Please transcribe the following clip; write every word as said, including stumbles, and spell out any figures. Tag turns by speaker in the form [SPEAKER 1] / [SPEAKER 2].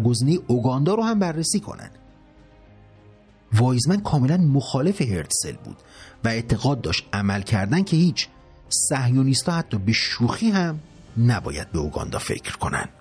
[SPEAKER 1] گزینه اوگاندا رو هم بررسی کنن. وایزمن کاملا مخالف هرتزل بود و اعتقاد داشت عمل کردن که هیچ، صهیونیست‌ها حتی به شوخی هم نباید به اوگاندا فکر کنن.